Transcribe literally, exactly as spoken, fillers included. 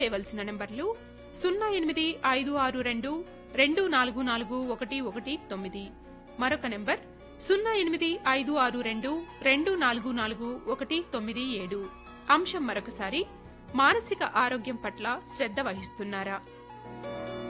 చేయవలసిన నంబర్లు సున్నా ఎనిమిది ఐదు ఆరు రెండు రెండు నాలుగు నాలుగు ఒకటి ఒకటి తొమ్మిది, మరొక నంబర్ సున్నా ఎనిమిది ఐదు ఆరు రెండు రెండు నాలుగు నాలుగు ఒకటి తొమ్మిది ఏడు. అంశం మరొకసారి, మానసిక ఆరోగ్యం పట్ల శ్రద్ధ వహిస్తున్నారా?